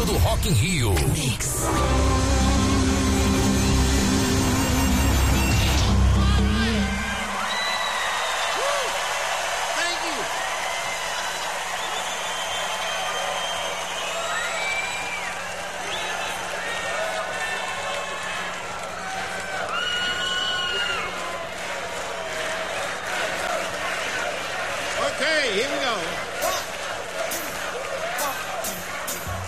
do Rock in Rio. Mix. Okay, here we go.